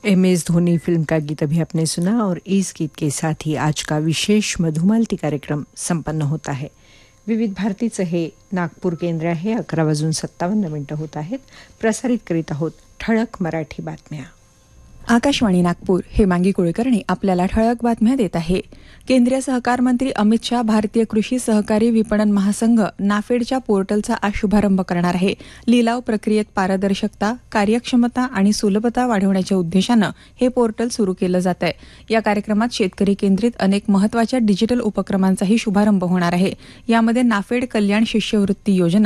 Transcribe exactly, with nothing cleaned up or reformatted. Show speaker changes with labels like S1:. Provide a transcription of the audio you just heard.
S1: M S Dhoni film का गीत अभी आपने सुना और इस गीत के साथ ही आज का विशेष मधुमालती कार्यक्रम संपन्न होता है. विविध भारतीचं हे नागपूर केंद्र आहे. अकरा वाजून सत्तावन्न मिनिटं होत आहेत. प्रसारित करीत आहोत ठळक मराठी बातम्या.
S2: आकाशवाणी नागपूर. हेमांगी कुळकर्णी आपल्याला ठळक बातम्या देत आहे. केंद्रीय सहकार मंत्री अमित शाह भारतीय कृषी सहकारी विपणन महासंघ नाफेडच्या पोर्टलचा आज शुभारंभ करणार आहे. लिलाव प्रक्रियेत पारदर्शकता, कार्यक्षमता आणि सुलभता वाढवण्याच्या उद्देशानं हे पोर्टल सुरू केलं जात आहे. या कार्यक्रमात शेतकरी केंद्रित अनेक महत्वाच्या डिजिटल उपक्रमांचाही शुभारंभ होणार आहे. यामध्ये नाफेड कल्याण शिष्यवृत्ती योजना,